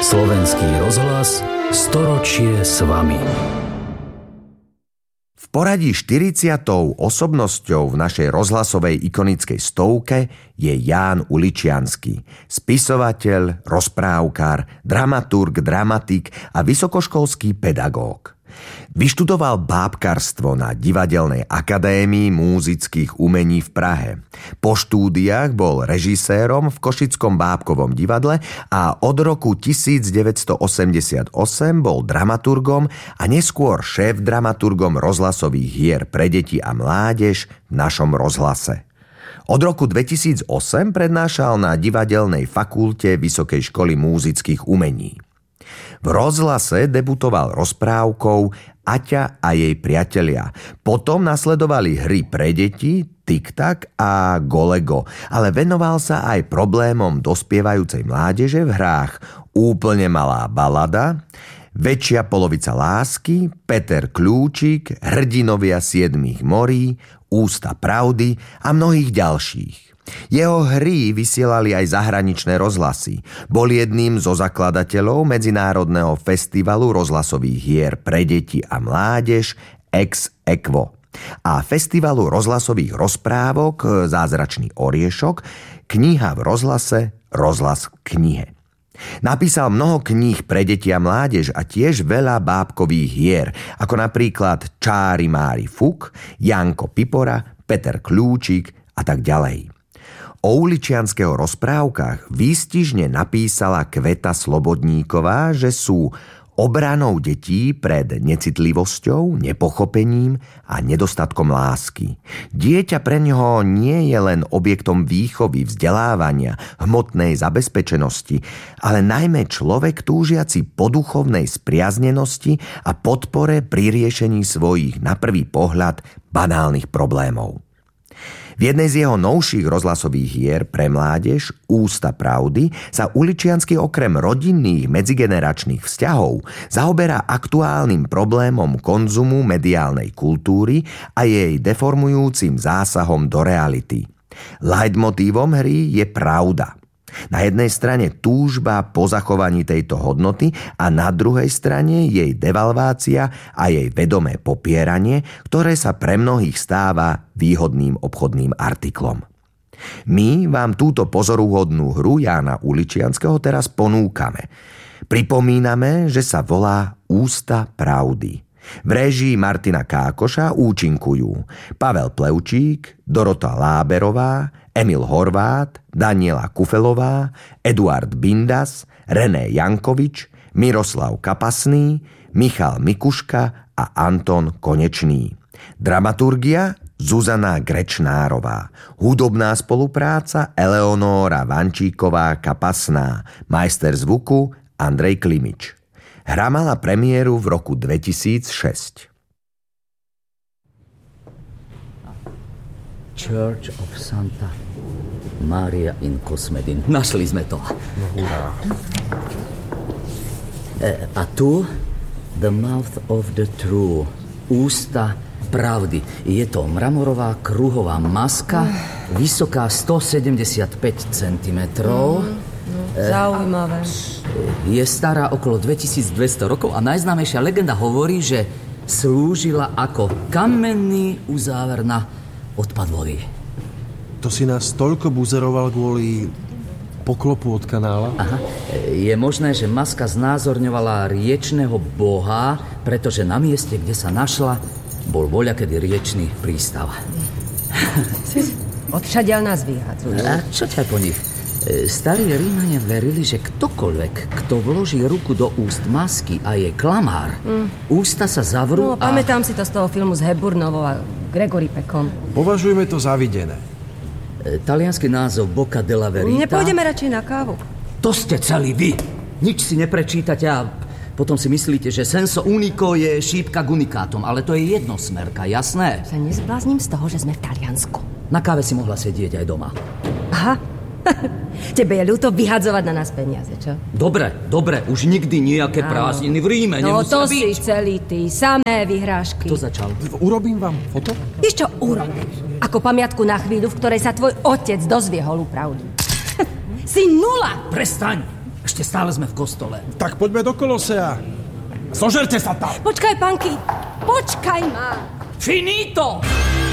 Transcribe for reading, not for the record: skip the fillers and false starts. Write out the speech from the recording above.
Slovenský rozhlas, storočie s vami. V poradí 40. osobnosťou v našej rozhlasovej ikonickej stovke je Ján Uličiansky, spisovateľ, rozprávkar, dramaturg, dramatik a vysokoškolský pedagóg. Vyštudoval bábkarstvo na Divadelnej akadémii múzických umení v Prahe. Po štúdiách bol režisérom v Košickom bábkovom divadle a od roku 1988 bol dramaturgom a neskôr šéf-dramaturgom rozhlasových hier pre deti a mládež v našom rozhlase. Od roku 2008 prednášal na Divadelnej fakulte Vysokej školy múzických umení. V rozhlase debutoval rozprávkou Aťa a jej priatelia. Potom nasledovali hry pre deti, Tik-tak a Golego, ale venoval sa aj problémom dospievajúcej mládeže v hrách Úplne malá balada, Väčšia polovica lásky, Peter Kľúčik, Hrdinovia siedmých morí, Ústa pravdy a mnohých ďalších. Jeho hry vysielali aj zahraničné rozhlasy. Bol jedným zo zakladateľov Medzinárodného festivalu rozhlasových hier pre deti a mládež Ex Equo a festivalu rozhlasových rozprávok Zázračný oriešok, Kniha v rozhlase, Rozhlas v knihe. Napísal mnoho kníh pre deti a mládež a tiež veľa bábkových hier, ako napríklad Čári Mári Fuk, Janko Pipora, Peter Kľúčik a tak ďalej. O Uličianského rozprávkach výstižne napísala Kveta Slobodníková, že sú obranou detí pred necitlivosťou, nepochopením a nedostatkom lásky. Dieťa pre ňoho nie je len objektom výchovy, vzdelávania, hmotnej zabezpečenosti, ale najmä človek túžiaci po duchovnej spriaznenosti a podpore pri riešení svojich na prvý pohľad banálnych problémov. V jednej z jeho novších rozhlasových hier pre mládež Ústa pravdy sa Uličiansky okrem rodinných medzigeneračných vzťahov zaoberá aktuálnym problémom konzumu mediálnej kultúry a jej deformujúcim zásahom do reality. Leitmotívom hry je pravda. Na jednej strane túžba po zachovaní tejto hodnoty a na druhej strane jej devalvácia a jej vedomé popieranie, ktoré sa pre mnohých stáva výhodným obchodným artiklom. My vám túto pozoruhodnú hru Jána Uličianskeho teraz ponúkame. Pripomíname, že sa volá Ústa pravdy. V réžii Martina Kákoša účinkujú Pavel Plevčík, Dorota Láberová, Emil Horvát, Daniela Kufelová, Eduard Bindas, René Jankovič, Miroslav Kapasný, Michal Mikuška a Anton Konečný. Dramaturgia Zuzana Grečnárová. Hudobná spolupráca Eleonóra Vančíková Kapasná. Majster zvuku Andrej Klimič. Hra mala premiéru v roku 2006. Church of Santa Maria in Cosmedin. Našli sme to. A tu The Mouth of the True. Ústa pravdy. Je to mramorová kruhová maska, vysoká 175 cm. Zaujímavé. Je stará okolo 2200 rokov a najznámejšia legenda hovorí, že slúžila ako kamenný uzáver na odpad vody. To si nás toľko buzeroval kvôli poklopu od kanála? Aha. Je možné, že maska znázorňovala riečného boha, pretože na mieste, kde sa našla, bol voľakedy riečný prístav. Odšadiaľ nás vyhádzujú. A čo ťa po nich? Starí Rímania verili, že ktokoľvek, kto vloží ruku do úst masky a je klamár, ústa sa zavrú a... Pamätám si to z toho filmu s Hepburnovou a Gregory Peckom. Považujeme to za videné. Taliansky názov Bocca della Verita. Nepôjdeme radšej na kávu. To ste celí vy. Nič si neprečítate a potom si myslíte, že senso unico je šípka k unikátom, ale to je jednosmerka, jasné? Sa nezblázním z toho, že sme v Taliansku. Na káve si mohla sedieť aj doma. Aha. Tebe je ľúto vyhadzovať na nás peniaze, čo? Dobre, už nikdy nejaké prázdniny v Ríme nemusia byť. No to si celý ty, samé vyhrážky. Kto začal? Urobím vám foto? Vieš čo, urob. Ako pamiatku na chvíľu, v ktorej sa tvoj otec dozvie holú pravdu. Si nula! Prestaň! Ešte stále sme v kostole. Tak poďme do Kolosea. Zožerte sa tam. Počkaj, Panky. Počkaj ma. Finito!